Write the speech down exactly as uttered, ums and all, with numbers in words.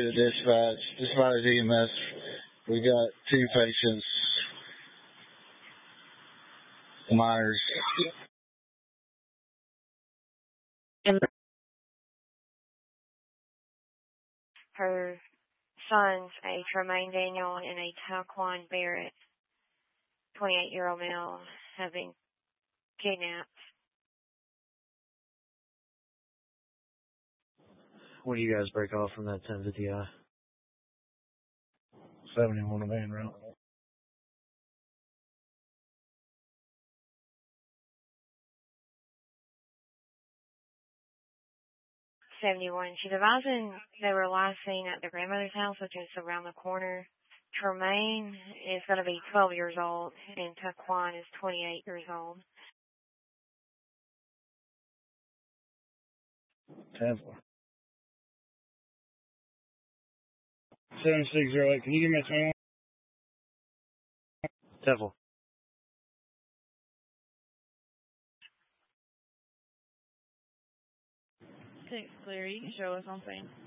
to dispatch. Dispatch E M S. We got two patients. Minors. Her sons, a Tremaine Daniel and a Taquan Barrett, twenty-eight-year-old male, have been kidnapped. When do you guys break off from that ten fifty I? seventy-one Van Route. seventy-one. She's advising they were last seen at their grandmother's house, which is around the corner. Tremaine is going to be twelve years old, and Taquan is twenty-eight years old. ten four. seven six zero eight. Can you give me a twenty-one? ten four. Six clear. You can show us on scene.